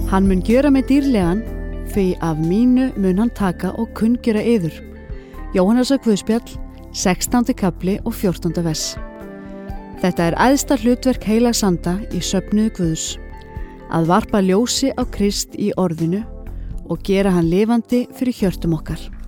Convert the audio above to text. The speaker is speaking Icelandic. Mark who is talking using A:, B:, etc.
A: Hann mun gjöra mig dýrlegan, því af mínu mun hann taka og kunngjöra yður. Jóhannesar Guðspjall, 16. kapli og 14. vers. Þetta er æðsta hlutverk heilags anda í söfnuði Guðs, að varpa ljósi á Krist í orðinu og gera hann lifandi fyrir hjörtum okkar.